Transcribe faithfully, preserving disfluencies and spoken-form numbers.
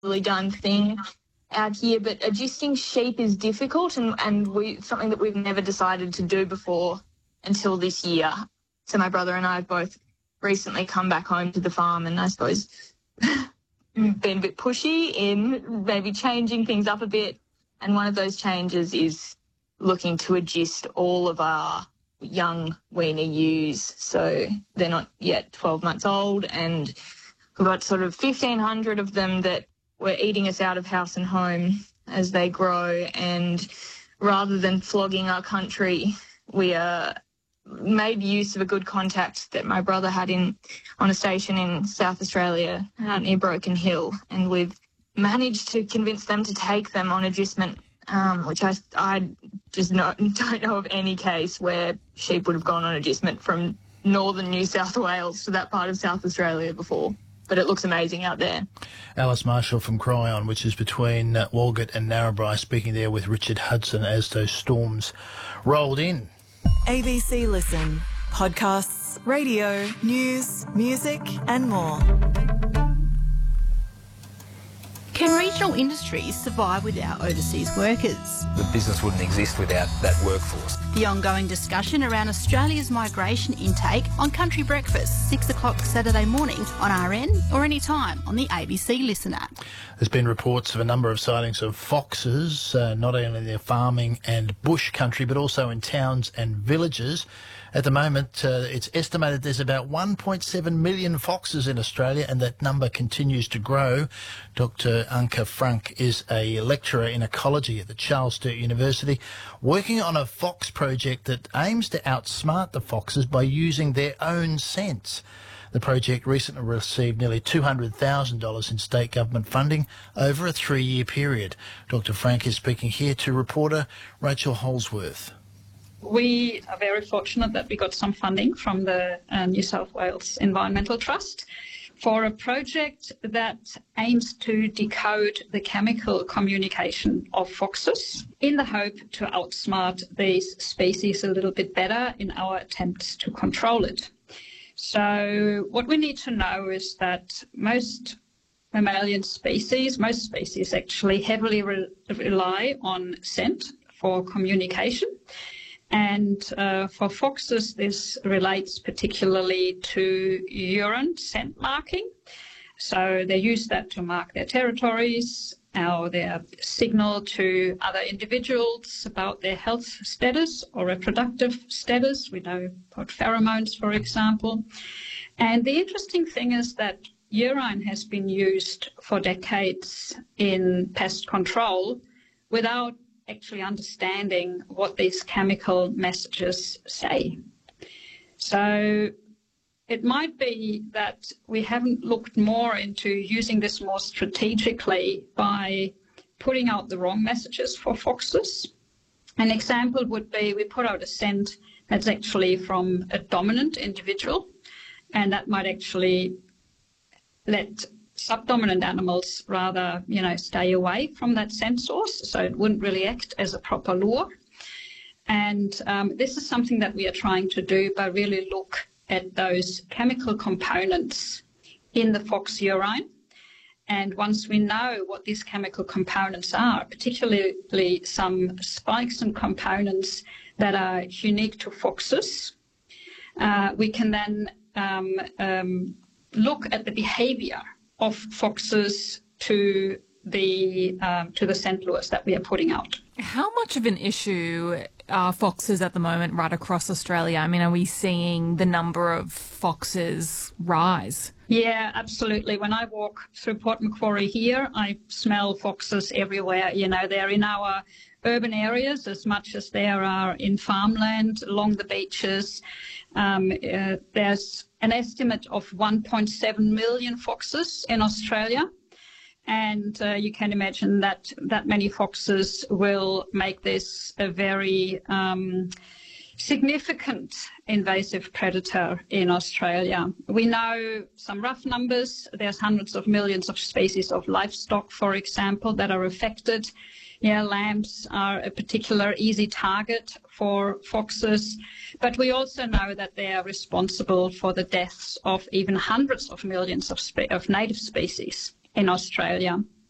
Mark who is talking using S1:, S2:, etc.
S1: really done thing out here, but adjusting sheep is difficult, and, and we something that we've never decided to do before until this year. So my brother and I have both recently come back home to the farm, and I suppose been a bit pushy in maybe changing things up a bit. And one of those changes is looking to adjust all of our young weaner ewes. So they're not yet twelve months old, and we've got sort of fifteen hundred of them that were eating us out of house and home as they grow. And rather than flogging our country, we uh, made use of a good contact that my brother had in on a station in South Australia out near Broken Hill, and we've managed to convince them to take them on adjustment, um, which I, I just not, don't know of any case where sheep would have gone on adjustment from northern New South Wales to that part of South Australia before. But it looks amazing out there.
S2: Alice Marshall from Cryon, which is between uh, Walgett and Narrabri, speaking there with Richard Hudson as those storms rolled in.
S3: A B C Listen. Podcasts, radio, news, music and more.
S4: Can regional industries survive without overseas workers?
S5: The business wouldn't exist without that workforce.
S4: The ongoing discussion around Australia's migration intake on Country Breakfast, six o'clock Saturday morning on R N or anytime on the A B C Listen app.
S2: There's been reports of a number of sightings of foxes, uh, not only in their farming and bush country, but also in towns and villages. At the moment, uh, it's estimated there's about one point seven million foxes in Australia, and that number continues to grow. Doctor Anke Frank is a lecturer in ecology at the Charles Sturt University, working on a fox project that aims to outsmart the foxes by using their own scents. The project recently received nearly two hundred thousand dollars in state government funding over a three-year period. Doctor Frank is speaking here to reporter Rachel Holsworth.
S6: We are very fortunate that we got some funding from the uh, New South Wales Environmental Trust for a project that aims to decode the chemical communication of foxes in the hope to outsmart these species a little bit better in our attempts to control it. So what we need to know is that most mammalian species, most species actually heavily re- rely on scent for communication. And uh, for foxes, this relates particularly to urine scent marking. So they use that to mark their territories, or their signal to other individuals about their health status or reproductive status. We know about pheromones, for example. And the interesting thing is that urine has been used for decades in pest control without actually understanding what these chemical messages say. So it might be that we haven't looked more into using this more strategically by putting out the wrong messages for foxes. An example would be we put out a scent that's actually from a dominant individual, and that might actually let subdominant animals rather, you know, stay away from that scent source, so it wouldn't really act as a proper lure. And um, this is something that we are trying to do by really look at those chemical components in the fox urine. And once we know what these chemical components are, particularly some spikes and components that are unique to foxes, uh, we can then um, um, look at the behavior of foxes to the um, to the scent lures that we are putting out.
S7: How much of an issue are foxes at the moment right across Australia? I mean, are we seeing the number of foxes rise?
S6: Yeah, absolutely. When I walk through Port Macquarie here, I smell foxes everywhere. You know, they're in our urban areas as much as there are in farmland, along the beaches. Um, uh, there's an estimate of one point seven million foxes in Australia. And uh, you can imagine that that many foxes will make this a very um, significant invasive predator in Australia. We know some rough numbers. There's hundreds of millions of species of livestock, for example, that are affected. Yeah, lambs are a particular easy target for foxes, but we also know that they are responsible for the deaths of even hundreds of millions of, spe- of native species in Australia.